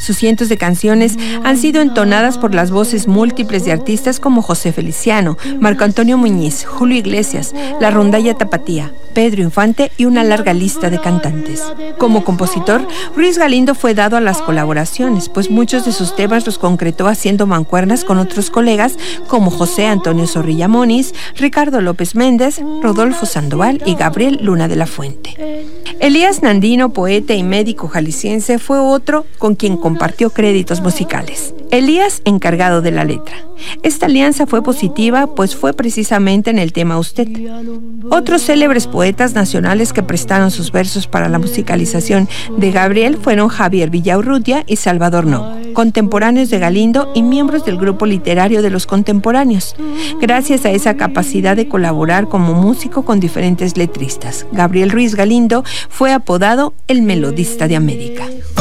Sus cientos de canciones han sido entonadas por las voces múltiples de artistas como José Feliciano, Marco Antonio Muñiz, Julio Iglesias, La Rondalla Tapatía, Pedro Infante y una larga lista de cantantes. Como compositor, Ruiz Galindo fue dado a las colaboraciones, pues muchos de sus temas los concretó haciendo mancuernas con otros colegas como José Antonio Zorrilla Moniz, Ricardo López Méndez, Rodolfo Sandoval y Gabriel Luna de la Fuente. Elías Nandino, poeta y médico jalisciense, fue otro con quien compartió créditos musicales. Elías, encargado de la letra. Esta alianza fue positiva, pues fue precisamente en el tema Usted. Otros célebres poetas nacionales que prestaron sus versos para la musicalización de Gabriel fueron Javier Villaurrutia y Salvador Novo, contemporáneos de Galindo y miembros del grupo literario de los contemporáneos. Gracias a esa capacidad de colaborar como músico con diferentes letristas, Gabriel Ruiz Galindo fue apodado el Melodista de América.